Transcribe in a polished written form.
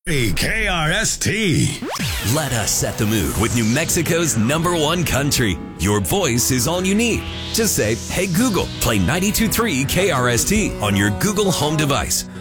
Hey, KRST. Let us set the mood with New Mexico's #1 country. Your voice is all you need. Just say, hey Google, play 92.3 KRST on your Google Home device.